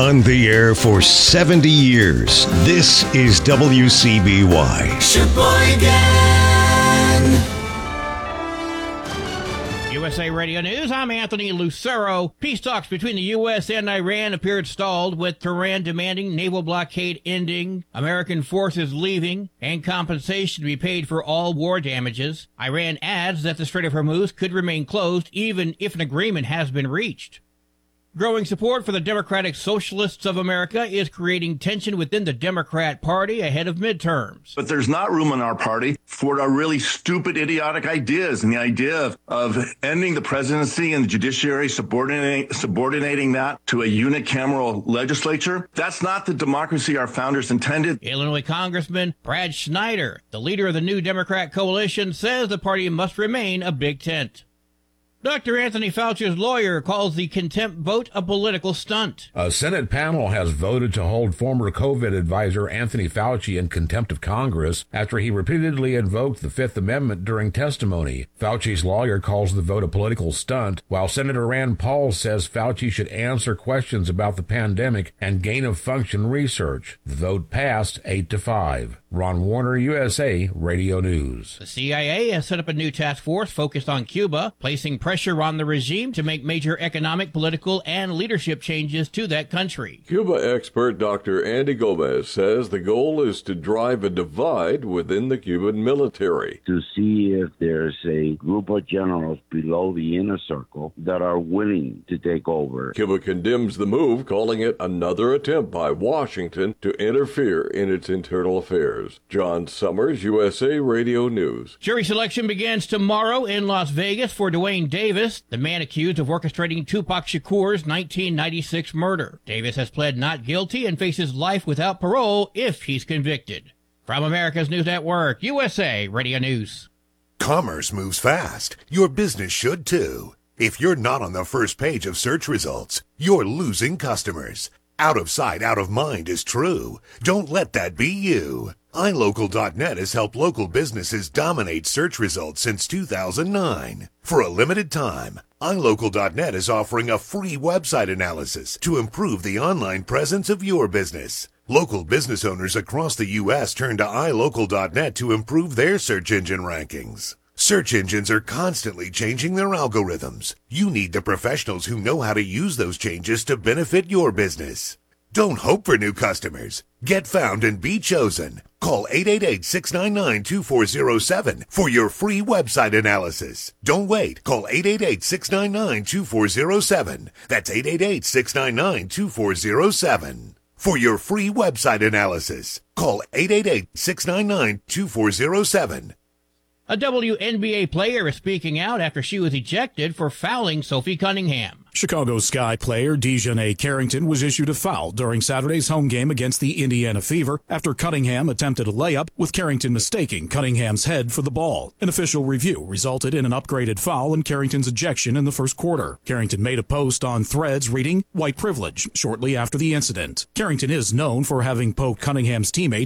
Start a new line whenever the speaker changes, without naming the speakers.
On the air for 70 years, this is WCBY. Sheboygan!
USA Radio News, I'm Anthony Lucero. Peace talks between the U.S. and Iran appeared stalled, with Tehran demanding naval blockade ending, American forces leaving, and compensation to be paid for all war damages. Iran adds that the Strait of Hormuz could remain closed even if an agreement has been reached. Growing support for the Democratic Socialists of America is creating tension within the Democrat Party ahead of midterms.
But there's not room in our party for our really stupid, idiotic ideas. And the idea of ending the presidency and the judiciary, subordinating that to a unicameral legislature, that's not the democracy our founders intended.
Illinois Congressman Brad Schneider, the leader of the new Democrat coalition, says the party must remain a big tent. Dr. Anthony Fauci's lawyer calls the contempt vote a political stunt.
A Senate panel has voted to hold former COVID advisor Anthony Fauci in contempt of Congress after he repeatedly invoked the Fifth Amendment during testimony. Fauci's lawyer calls the vote a political stunt, while Senator Rand Paul says Fauci should answer questions about the pandemic and gain-of-function research. The vote passed 8-5. Ron Warner, USA Radio News.
The CIA has set up a new task force focused on Cuba, placing pressure on the regime to make major economic, political, and leadership changes to that country.
Cuba expert Dr. Andy Gomez says the goal is to drive a divide within the Cuban military.
To see if there's a group of generals below the inner circle that are willing to take over.
Cuba condemns the move, calling it another attempt by Washington to interfere in its internal affairs. John Summers, USA Radio News.
Jury selection begins tomorrow in Las Vegas for Duane Davis, the man accused of orchestrating Tupac Shakur's 1996 murder. Davis has pled not guilty and faces life without parole if he's convicted. From America's News Network, USA Radio News.
Commerce moves fast. Your business should too. If you're not on the first page of search results, you're losing customers. Out of sight, out of mind is true. Don't let that be you. iLocal.net has helped local businesses dominate search results since 2009. For a limited time, iLocal.net is offering a free website analysis to improve the online presence of your business. Local business owners across the U.S. turn to iLocal.net to improve their search engine rankings. Search engines are constantly changing their algorithms. You need the professionals who know how to use those changes to benefit your business. Don't hope for new customers. Get found and be chosen. Call 888-699-2407 for your free website analysis. Don't wait. Call 888-699-2407. That's 888-699-2407. For your free website analysis, call 888-699-2407.
A WNBA player is speaking out after she was ejected for fouling Sophie Cunningham.
Chicago Sky player Dejanay Carrington was issued a foul during Saturday's home game against the Indiana Fever after Cunningham attempted a layup, with Carrington mistaking Cunningham's head for the ball. An official review resulted in an upgraded foul and Carrington's ejection in the first quarter. Carrington made a post on Threads reading "White Privilege" shortly after the incident. Carrington is known for having poked Cunningham's teammate